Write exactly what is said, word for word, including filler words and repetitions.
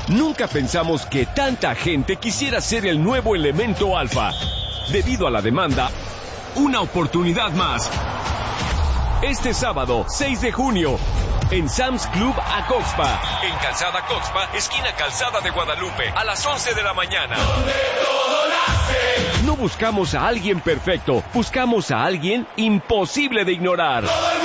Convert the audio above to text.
Nunca pensamos que tanta gente quisiera ser el nuevo elemento alfa. Debido a la demanda, una oportunidad más. Este sábado, seis de junio, en Sam's Club Acoxpa. En Calzada Acoxpa, esquina Calzada de Guadalupe, a las once de la mañana. Donde todo nace. No buscamos a alguien perfecto, buscamos a alguien imposible de ignorar.